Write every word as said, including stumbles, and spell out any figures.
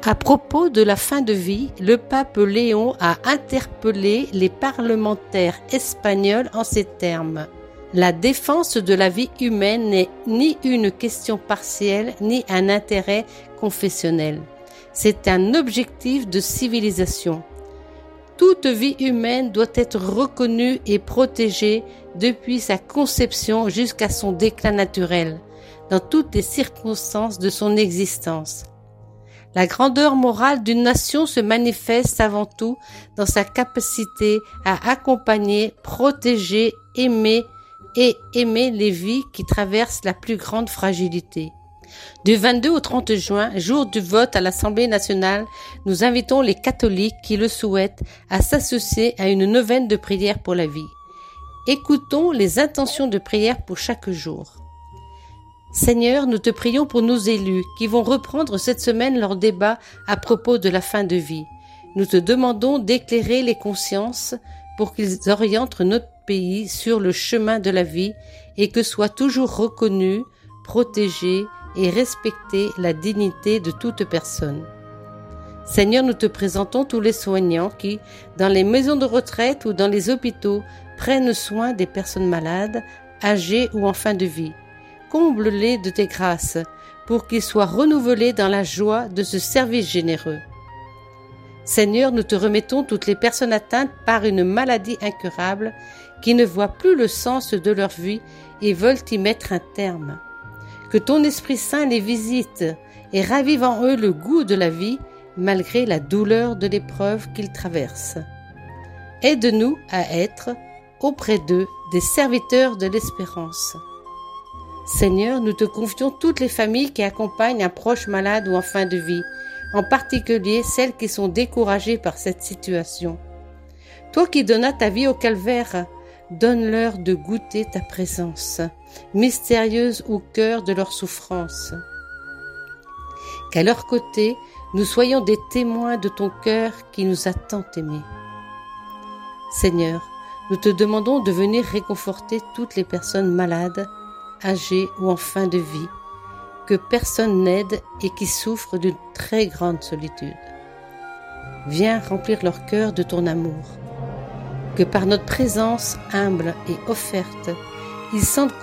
À propos de la fin de vie, le pape Léon a interpellé les parlementaires espagnols en ces termes. La défense de la vie humaine n'est ni une question partielle ni un intérêt confessionnel. C'est un objectif de civilisation. Toute vie humaine doit être reconnue et protégée depuis sa conception jusqu'à son déclin naturel, dans toutes les circonstances de son existence. La grandeur morale d'une nation se manifeste avant tout dans sa capacité à accompagner, protéger, aimer et aimer les vies qui traversent la plus grande fragilité. Du vingt-deux au trente juin, jour du vote à l'Assemblée nationale, nous invitons les catholiques qui le souhaitent à s'associer à une neuvaine de prière pour la vie. Écoutons les intentions de prière pour chaque jour. Seigneur, nous te prions pour nos élus qui vont reprendre cette semaine leur débat à propos de la fin de vie. Nous te demandons d'éclairer les consciences pour qu'ils orientent notre pays sur le chemin de la vie et que soit toujours reconnue, protégée et respectée la dignité de toute personne. Seigneur, nous te présentons tous les soignants qui, dans les maisons de retraite ou dans les hôpitaux, prennent soin des personnes malades, âgées ou en fin de vie. Comble-les de tes grâces pour qu'ils soient renouvelés dans la joie de ce service généreux. Seigneur, nous te remettons toutes les personnes atteintes par une maladie incurable qui ne voient plus le sens de leur vie et veulent y mettre un terme. Que ton Esprit Saint les visite et ravive en eux le goût de la vie malgré la douleur de l'épreuve qu'ils traversent. Aide-nous à être, auprès d'eux, des serviteurs de l'espérance. Seigneur, nous te confions toutes les familles qui accompagnent un proche malade ou en fin de vie, en particulier celles qui sont découragées par cette situation. Toi qui donnas ta vie au calvaire, donne-leur de goûter ta présence, mystérieuse au cœur de leur souffrance. Qu'à leur côté, nous soyons des témoins de ton cœur qui nous a tant aimés. Seigneur, nous te demandons de venir réconforter toutes les personnes malades, âgées ou en fin de vie, que personne n'aide et qui souffrent d'une très grande solitude. Viens remplir leur cœur de ton amour. Que par notre présence humble et offerte, ils sentent